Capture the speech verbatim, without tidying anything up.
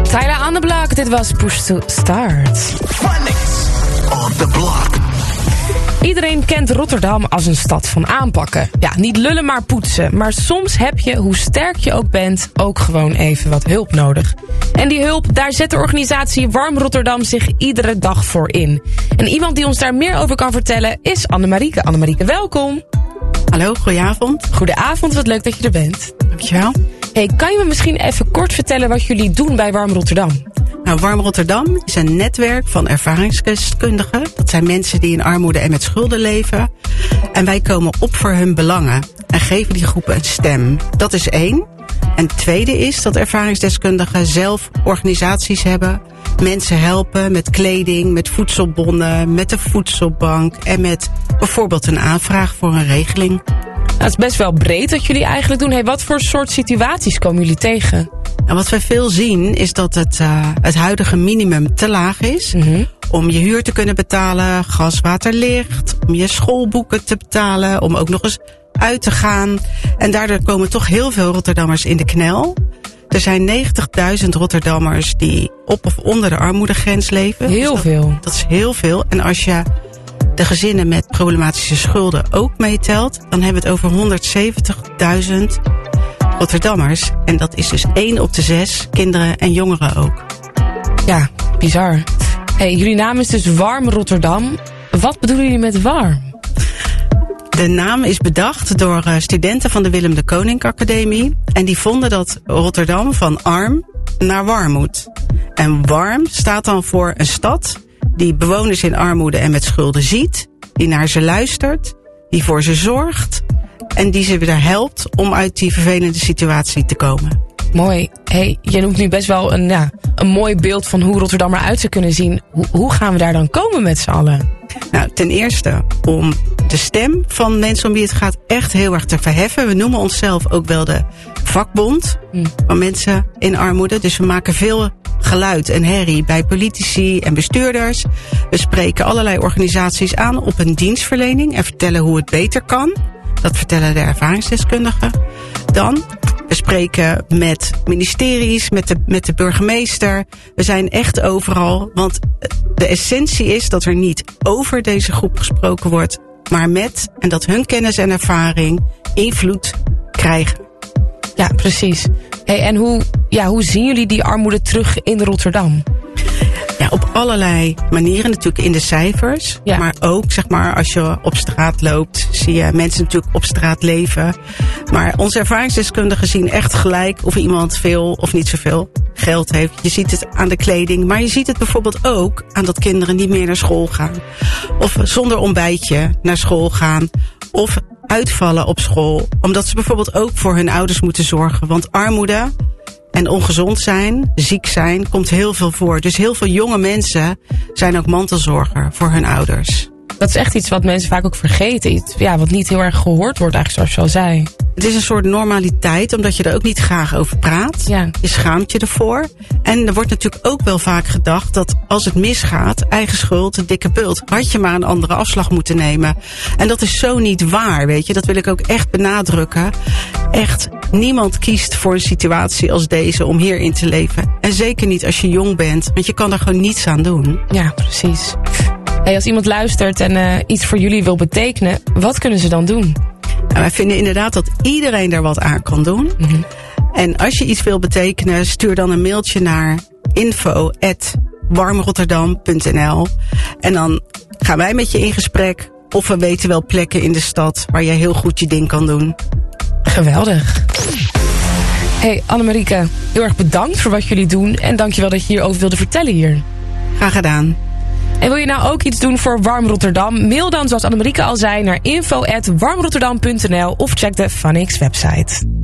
Tyler aan de blok, dit was Push to Start. Phonics on the block. Iedereen kent Rotterdam als een stad van aanpakken. Ja, niet lullen maar poetsen. Maar soms heb je, hoe sterk je ook bent, ook gewoon even wat hulp nodig. En die hulp, daar zet de organisatie Warm Rotterdam zich iedere dag voor in. En iemand die ons daar meer over kan vertellen is Annemarieke. Annemarieke, welkom. Hallo, goedenavond. Goedenavond, wat leuk dat je er bent. Dankjewel. Hey, kan je me misschien even kort vertellen wat jullie doen bij Warm Rotterdam? Nou, Warm Rotterdam is een netwerk van ervaringsdeskundigen. Dat zijn mensen die in armoede en met schulden leven. En wij komen op voor hun belangen en geven die groepen een stem. Dat is één. En het tweede is dat ervaringsdeskundigen zelf organisaties hebben. Mensen helpen met kleding, met voedselbonnen, met de voedselbank en met bijvoorbeeld een aanvraag voor een regeling. Nou, het is best wel breed wat jullie eigenlijk doen. Hey, wat voor soort situaties komen jullie tegen? En wat wij veel zien is dat het, uh, het huidige minimum te laag is. Mm-hmm. Om je huur te kunnen betalen, gas, water, licht. Om je schoolboeken te betalen. Om ook nog eens uit te gaan. En daardoor komen toch heel veel Rotterdammers in de knel. Er zijn negentigduizend Rotterdammers die op of onder de armoedegrens leven. Heel dus dat, veel. Dat is heel veel. En als je de gezinnen met problematische schulden ook meetelt, dan hebben we het over honderdzeventigduizend Rotterdammers. En dat is dus één op de zes kinderen en jongeren ook. Ja, bizar. Hey, jullie naam is dus Warm Rotterdam. Wat bedoelen jullie met warm? De naam is bedacht door studenten van de Willem de Koninck Academie. En die vonden dat Rotterdam van arm naar warm moet. En warm staat dan voor een stad die bewoners in armoede en met schulden ziet, die naar ze luistert, die voor ze zorgt en die ze weer helpt om uit die vervelende situatie te komen. Mooi. Hey, je noemt nu best wel een, ja, een mooi beeld van hoe Rotterdam eruit zou kunnen zien. Hoe, hoe gaan we daar dan komen met z'n allen? Nou, ten eerste om de stem van mensen om wie het gaat echt heel erg te verheffen. We noemen onszelf ook wel de vakbond hmm. van mensen in armoede. Dus we maken veel geluid en herrie bij politici en bestuurders. We spreken allerlei organisaties aan op een dienstverlening en vertellen hoe het beter kan. Dat vertellen de ervaringsdeskundigen. Dan, we spreken met ministeries, met de, met de burgemeester. We zijn echt overal, want de essentie is dat er niet over deze groep gesproken wordt, maar met, en dat hun kennis en ervaring invloed krijgen. Ja, precies. Hey, en hoe, ja, hoe zien jullie die armoede terug in Rotterdam? Ja, op allerlei manieren. Natuurlijk in de cijfers. Ja. Maar ook, zeg maar, als je op straat loopt, zie je mensen natuurlijk op straat leven. Maar onze ervaringsdeskundigen zien echt gelijk of iemand veel of niet zoveel geld heeft. Je ziet het aan de kleding. Maar je ziet het bijvoorbeeld ook aan dat kinderen niet meer naar school gaan. Of zonder ontbijtje naar school gaan. Of uitvallen op school. Omdat ze bijvoorbeeld ook voor hun ouders moeten zorgen. Want armoede en ongezond zijn, ziek zijn, komt heel veel voor. Dus heel veel jonge mensen zijn ook mantelzorger voor hun ouders. Dat is echt iets wat mensen vaak ook vergeten. Iets, ja, wat niet heel erg gehoord wordt eigenlijk, zoals je al zei. Het is een soort normaliteit, omdat je er ook niet graag over praat. Ja. Je schaamt je ervoor. En er wordt natuurlijk ook wel vaak gedacht dat als het misgaat, eigen schuld, een dikke bult, had je maar een andere afslag moeten nemen. En dat is zo niet waar, weet je. Dat wil ik ook echt benadrukken. Echt, niemand kiest voor een situatie als deze om hierin te leven. En zeker niet als je jong bent, want je kan er gewoon niets aan doen. Ja, precies. Hey, als iemand luistert en uh, iets voor jullie wil betekenen, wat kunnen ze dan doen? Nou, wij vinden inderdaad dat iedereen daar wat aan kan doen. Mm-hmm. En als je iets wil betekenen, stuur dan een mailtje naar info at warmrotterdam punt n l. En dan gaan wij met je in gesprek. Of we weten wel plekken in de stad waar jij heel goed je ding kan doen. Geweldig. Hey Annemarieke, heel erg bedankt voor wat jullie doen. En dankjewel dat je hierover wilde vertellen hier. Graag gedaan. En wil je nou ook iets doen voor Warm Rotterdam? Mail dan, zoals Annemarieke al zei, naar info at warmrotterdam punt n l of check de Phonics website.